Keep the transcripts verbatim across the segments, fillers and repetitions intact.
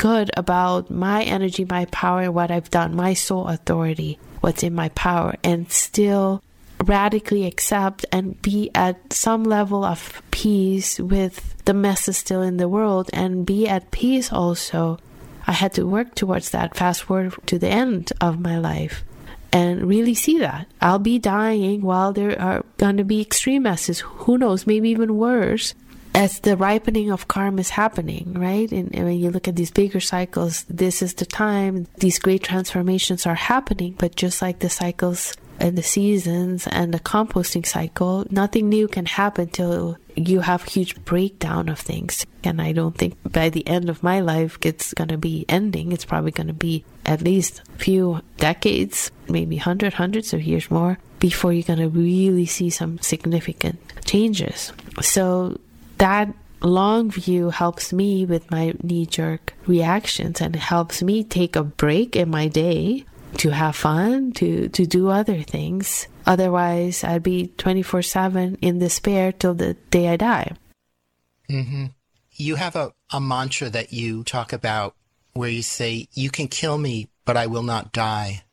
good about my energy, my power, what I've done, my soul authority, what's in my power, and still radically accept and be at some level of peace with the messes still in the world, and be at peace also. I had to work towards that, fast forward to the end of my life, and really see that I'll be dying while there are going to be extreme messes. Who knows, maybe even worse, as the ripening of karma is happening, right? And, and when you look at these bigger cycles, this is the time these great transformations are happening. But just like the cycles and the seasons and the composting cycle, nothing new can happen till you have huge breakdown of things. And I don't think by the end of my life it's going to be ending. It's probably going to be at least a few decades, maybe hundred, hundreds of years more, before you're going to really see some significant changes. So that long view helps me with my knee-jerk reactions, and helps me take a break in my day to have fun, to, to do other things. Otherwise, I'd be twenty-four seven in despair till the day I die. Mm-hmm. You have a, a mantra that you talk about where you say, you can kill me, but I will not die.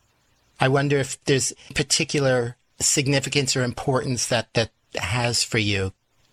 I wonder if there's particular significance or importance that that has for you.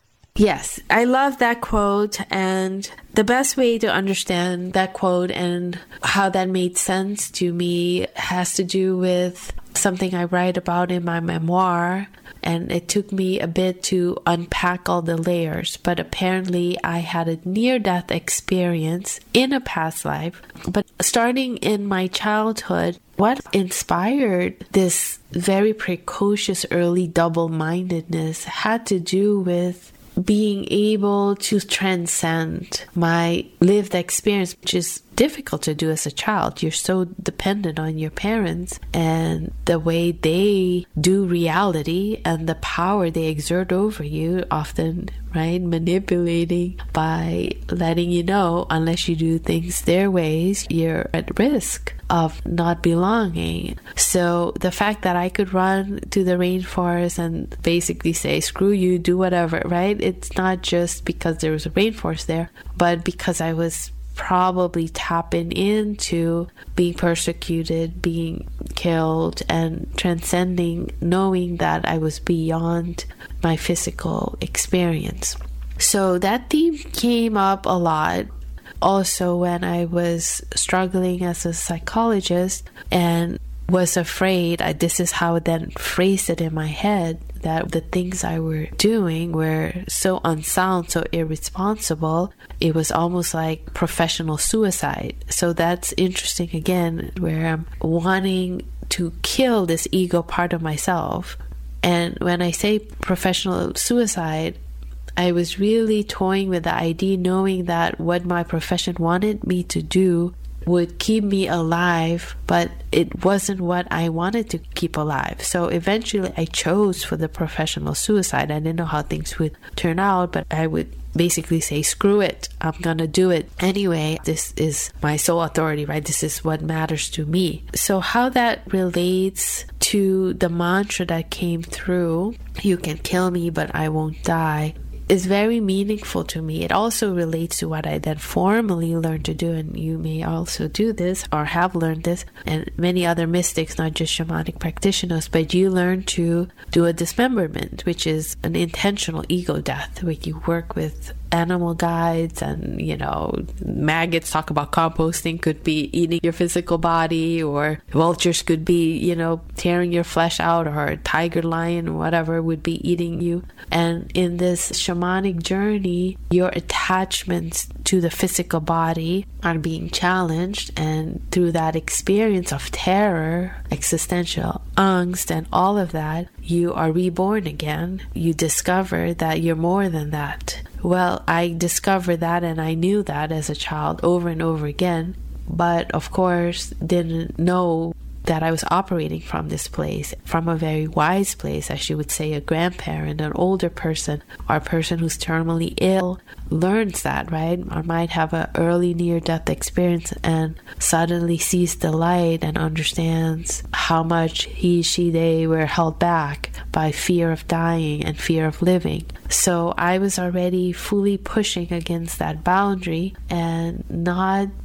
Yes, I love that quote, and the best way to understand that quote and how that made sense to me has to do with something I write about in my memoir, and it took me a bit to unpack all the layers, but apparently I had a near-death experience in a past life. But starting in my childhood, what inspired this very precocious early double-mindedness had to do with being able to transcend my lived experience, which is difficult to do as a child. You're so dependent on your parents and the way they do reality and the power they exert over you, often, right, manipulating by letting you know unless you do things their ways, you're at risk of not belonging. So the fact that I could run to the rainforest and basically say, screw you, do whatever, right? It's not just because there was a rainforest there, but because I was probably tapping into being persecuted, being killed, and transcending, knowing that I was beyond my physical experience. So that theme came up a lot. Also, when I was struggling as a psychologist and was afraid, I, this is how I then phrased it in my head, that the things I were doing were so unsound, so irresponsible, it was almost like professional suicide. So that's interesting again, where I'm wanting to kill this ego part of myself. And when I say professional suicide, I was really toying with the idea, knowing that what my profession wanted me to do would keep me alive, but it wasn't what I wanted to keep alive. So eventually I chose for the professional suicide. I didn't know how things would turn out, but I would basically say, screw it, I'm gonna do it anyway. This is my sole authority, right? This is what matters to me. So how that relates to the mantra that came through, you can kill me, but I won't die, is very meaningful to me. It also relates to what I then formally learned to do, and you may also do this or have learned this, and many other mystics, not just shamanic practitioners, but you learn to do a dismemberment, which is an intentional ego death, where you work with animal guides, and you know, maggots talk about composting, could be eating your physical body, or vultures could be, you know, tearing your flesh out, or a tiger, lion, whatever would be eating you. And in this shamanic journey, your attachments to the physical body are being challenged, and through that experience of terror, existential angst, and all of that, you are reborn again. You discover that you're more than that. Well, I discovered that, and I knew that as a child over and over again, but of course didn't know that I was operating from this place, from a very wise place, as you would say, a grandparent, an older person, or a person who's terminally ill learns that, right? Or might have an early near-death experience and suddenly sees the light and understands how much he, she, they were held back by fear of dying and fear of living. So I was already fully pushing against that boundary and not